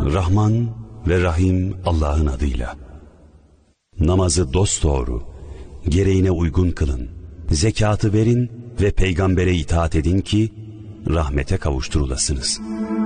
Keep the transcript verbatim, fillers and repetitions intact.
Rahman ve Rahim Allah'ın adıyla. Namazı dosdoğru, gereğine uygun kılın. Zekatı verin ve peygambere itaat edin ki rahmete kavuşturulasınız.